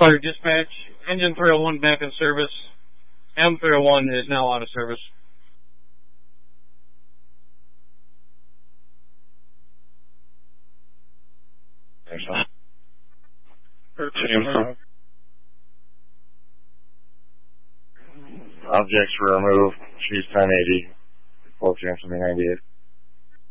Fire dispatch, engine 301 back in service. M301 is now out of service. Objects were removed. She's 1080. Full chance of 98.